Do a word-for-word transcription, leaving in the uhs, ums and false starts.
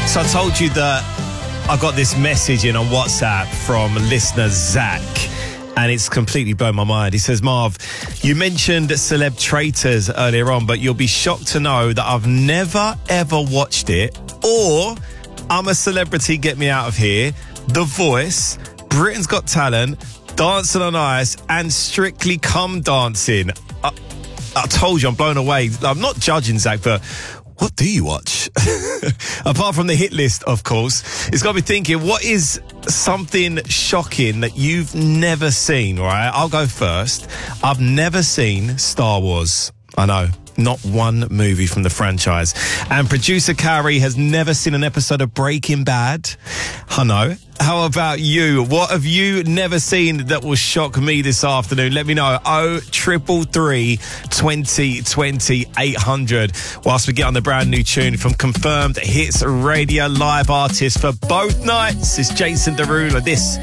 So I told you that I got this message in on WhatsApp from listener Zach, and it's completely blown my mind. He says, Marv, you mentioned Celeb Traitors earlier on, but you'll be shocked to know that I've never, ever watched it, or I'm a Celebrity, Get Me Out of Here, The Voice, Britain's Got Talent, Dancing on Ice, and Strictly Come Dancing. I, I told you, I'm blown away. I'm not judging, Zach, but what do you watch? Apart from the hit list, of course. It's got me thinking, what is something shocking that you've never seen, all right? I'll go first. I've never seen Star Wars. I know. Not one movie from the franchise. And producer Carrie has never seen an episode of Breaking Bad. I know. How about you? What have you never seen that will shock me this afternoon? Let me know. Oh, triple three, twenty, twenty, eight hundred. Whilst we get on the brand new tune from Confirmed Hits Radio live artist for both nights. It's Jason Derulo. This